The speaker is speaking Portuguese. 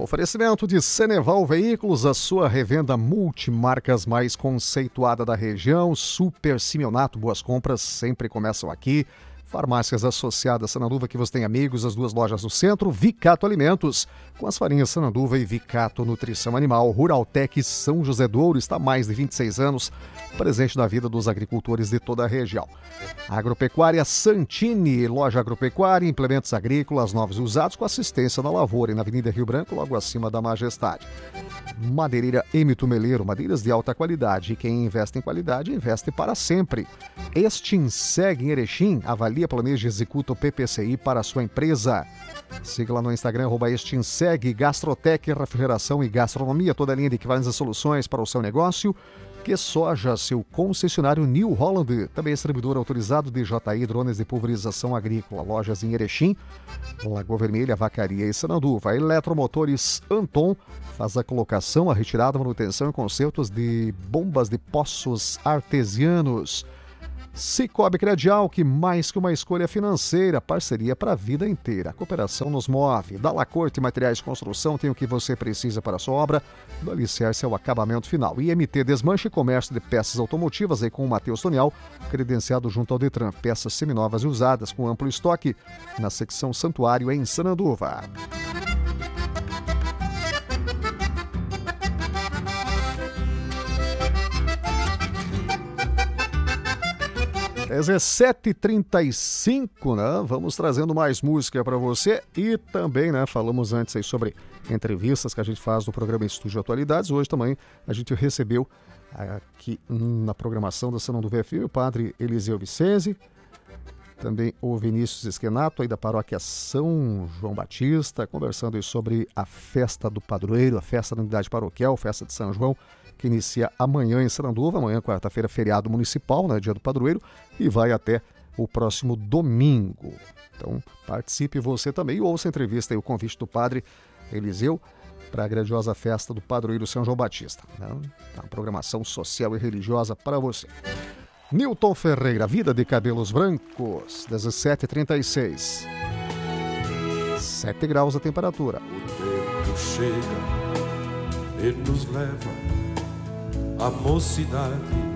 Oferecimento de Ceneval Veículos, a sua revenda multimarcas mais conceituada da região. Super Simeonato, boas compras sempre começam aqui. Farmácias associadas Sananduva, que você tem amigos, as duas lojas no centro. Vicato Alimentos, com as farinhas Sananduva e Vicato Nutrição Animal. Ruraltec São José do Ouro está há mais de 26 anos presente na vida dos agricultores de toda a região. Agropecuária Santini, loja agropecuária, implementos agrícolas novos e usados com assistência na lavoura e na Avenida Rio Branco, logo acima da Majestade. Madeireira M. Tumeleiro, madeiras de alta qualidade. E quem investe em qualidade, investe para sempre. Extinseg em Erechim, avalia, planeja e executa o PPCI para a sua empresa. Siga lá no Instagram, @Extinseg, Gastrotec, refrigeração e gastronomia, toda a linha de equivalentes e soluções para o seu negócio. Que Soja, seu concessionário New Holland, também é distribuidor autorizado de JI, drones de pulverização agrícola, lojas em Erechim, Lagoa Vermelha, Vacaria e Sananduva. Eletromotores Anton faz a colocação, a retirada, manutenção e consertos de bombas de poços artesianos. Cicobi Credial, que mais que uma escolha financeira, parceria para a vida inteira. A cooperação nos move. Dalacorte Materiais de Construção tem o que você precisa para a sua obra, do alicerce ao acabamento final. IMT Desmanche, comércio de peças automotivas, aí com o Matheus Tonial, credenciado junto ao Detran. Peças seminovas e usadas com amplo estoque na secção Santuário em Sananduva. 17h35, né? Vamos trazendo mais música para você e também, né? Falamos antes aí sobre entrevistas que a gente faz no programa Estúdio Atualidades. Hoje também a gente recebeu aqui na programação da Sananduva FM o padre Eliseu Vicese, também o Vinícius Esquenato, aí da paróquia São João Batista, conversando aí sobre a festa do padroeiro, a festa da unidade paroquial, festa de São João, que inicia amanhã em Sananduva, amanhã, quarta-feira, feriado municipal, né, dia do padroeiro, e vai até o próximo domingo. Então, participe você também e ouça a entrevista e o convite do padre Eliseu para a grandiosa festa do padroeiro São João Batista. Né? Uma programação social e religiosa para você. Newton Ferreira, Vida de Cabelos Brancos, 17h36. 7 graus a temperatura. O tempo chega e nos leva à mocidade.